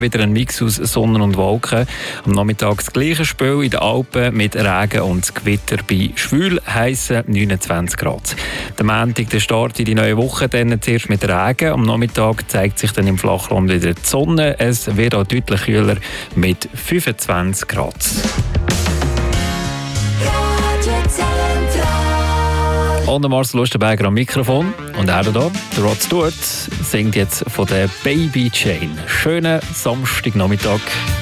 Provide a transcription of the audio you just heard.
Wieder ein Mix aus Sonne und Wolken. Am Nachmittag das gleiche Spiel in den Alpen mit Regen und Gewitter bei schwül heissen 29 Grad. Der Montag, der Start in die neue Woche, dann zuerst mit Regen. Am Nachmittag zeigt sich dann im Flachland wieder die Sonne. Es wird auch deutlich kühler mit 25 Grad. Und Marcel Lustenberger am Mikrofon. Und er hier, der Rod Stewart, singt jetzt von der Baby Jane. Schönen Samstagnachmittag.